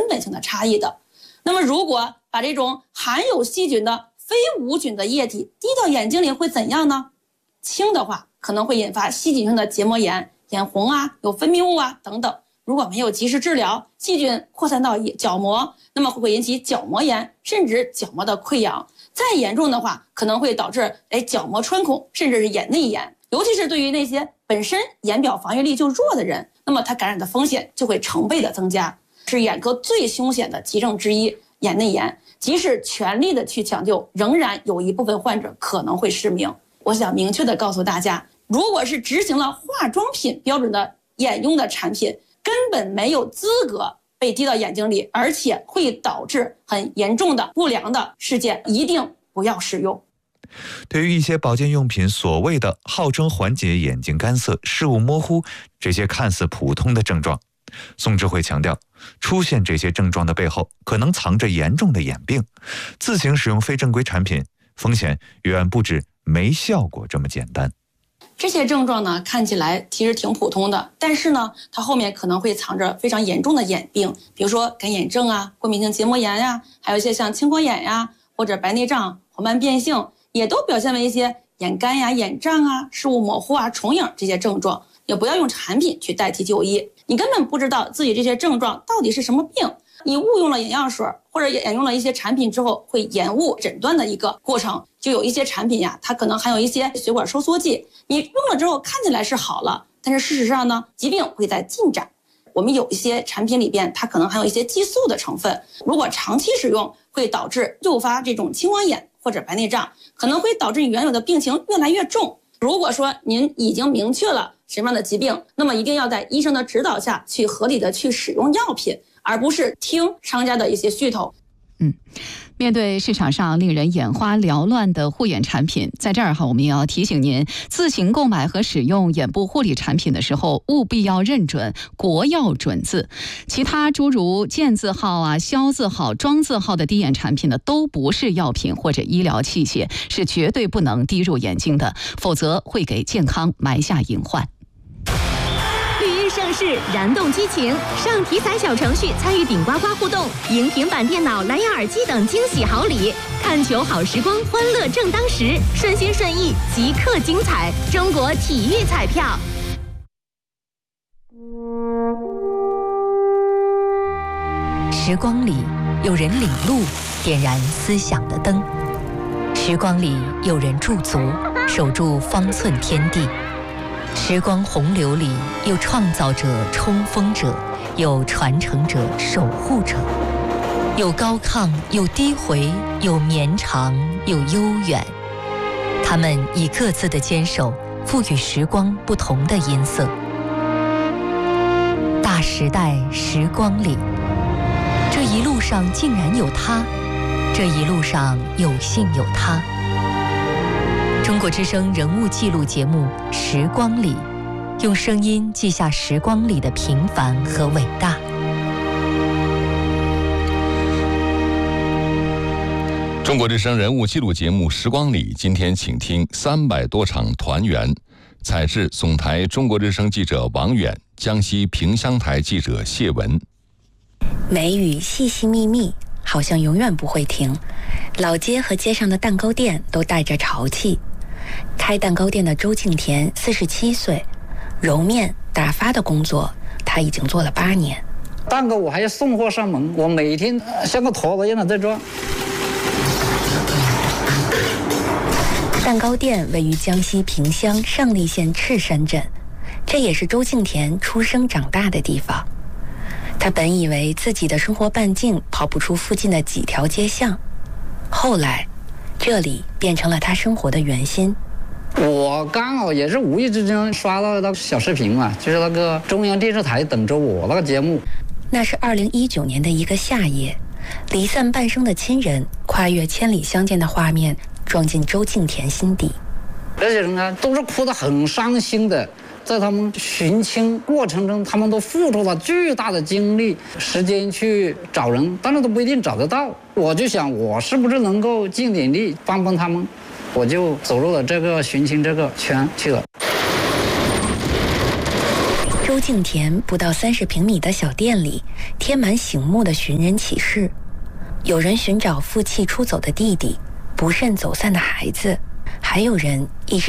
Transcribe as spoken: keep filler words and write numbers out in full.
本性的差异的。那么如果把这种含有细菌的非无菌的液体滴到眼睛里会怎样呢？轻的话可能会引发细菌性的结膜炎、眼红啊、有分泌物啊等等。如果没有及时治疗，细菌扩散到角膜，那么会引起角膜炎，甚至角膜的溃疡。再严重的话，可能会导致哎角膜穿孔，甚至是眼内炎。尤其是对于那些本身眼表防御力就弱的人，那么他感染的风险就会成倍的增加，是眼科最凶险的急症之一。眼内炎，即使全力的去抢救，仍然有一部分患者可能会失明。我想明确的告诉大家，如果是执行了化妆品标准的眼用的产品，根本没有资格被滴到眼睛里，而且会导致很严重的不良的事件，一定不要使用。 对于一些保健用品所谓的号称缓解眼睛干涩、视物模糊这些看似普通的症状，宋智慧强调，出现这些症状的背后可能藏着严重的眼病，自行使用非正规产品，风险远不止没效果这么简单。 这些症状呢，看起来其实挺普通的，但是呢，它后面可能会藏着非常严重的眼病，比如说干眼症啊、过敏性结膜炎呀、啊，还有一些像青光眼呀、啊，或者白内障、黄斑变性，也都表现为一些眼干呀、眼胀啊、视物模糊啊、重影这些症状。也不要用产品去代替就医，你根本不知道自己这些症状到底是什么病，你误用了眼药水或者眼用了一些产品之后，会延误诊断的一个过程。就有一些产品呀，它可能含有一些血管收缩剂，你用了之后看起来是好了，但是事实上呢，疾病会在进展。我们有一些产品里边，它可能含有一些激素的成分，如果长期使用，会导致诱发这种青光眼或者白内障，可能会导致你原有的病情越来越重。如果说您已经明确了什么样的疾病，那么一定要在医生的指导下去合理的去使用药品，而不是听商家的一些噱头。 嗯，面对市场上令人眼花缭乱的护眼产品，在这儿哈，我们也要提醒您，自行购买和使用眼部护理产品的时候，务必要认准国药准字。其他诸如健字号啊、消字号、庄字号的滴眼产品呢，都不是药品或者医疗器械，是绝对不能滴入眼睛的，否则会给健康埋下隐患。 盛世燃动激情，上体彩小程序参与顶呱呱互动，赢平板电脑、蓝牙耳机等惊喜好礼。看球好时光，欢乐正当时，顺心顺意，即刻精彩。中国体育彩票。 时光里有人领路，点燃思想的灯；时光里有人驻足，守住方寸天地。时光洪流里有创造者、冲锋者，有传承者、守护者，有高亢，有低回，有绵长，有悠远。他们以各自的坚守，赋予时光不同的音色。大时代时光里，这一路上竟然有他，这一路上有幸有他。中国之声人物记录节目《时光里》，用声音记下时光里的平凡和伟大。 中国之声人物记录节目《时光里》，今天请听三百多场团圆。采制总台中国之声记者王远，江西萍乡台记者谢文。 梅雨细细密密，好像永远不会停。老街和街上的蛋糕店都带着潮气。开蛋糕店的周敬田四十七岁，揉面打发的工作他已经做了八年。 蛋糕我还要送货上门，我每天像个陀螺一样的在转。 蛋糕店位于江西萍乡胜利县赤山镇，这也是周敬田出生长大的地方。他本以为自己的生活半径跑不出附近的几条街巷，后来这里变成了他生活的圆心。 我刚好也是无意之间刷到那个小视频嘛，就是那个中央电视台等着我那个节目。 那是二零一九年的一个夏夜，离散半生的亲人跨越千里相见的画面撞进周敬田心底。 这些人啊，都是哭得很伤心的。在他们寻亲过程中，他们都付出了巨大的精力、时间去找人，但是都不一定找得到。我就想，我是不是能够尽点力帮帮他们？我就走入了这个寻亲这个圈去了。 周周敬田不到三十平米的小店里，贴满醒目的寻人启事。有人寻找负气出走的弟弟，不慎走散的孩子，还有人一直